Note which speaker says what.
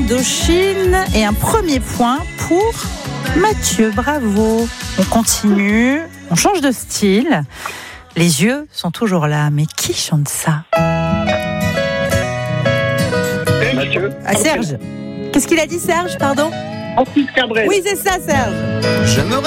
Speaker 1: Indochine. Et un premier point pour Mathieu. Bravo. On continue, on change de style. Les yeux sont toujours là, mais qui chante ça?
Speaker 2: Mathieu.
Speaker 1: Serge. Qu'est-ce qu'il a dit, Serge, pardon?
Speaker 2: Francis Cabrel.
Speaker 1: Oui, c'est ça, Serge.
Speaker 3: J'aimerais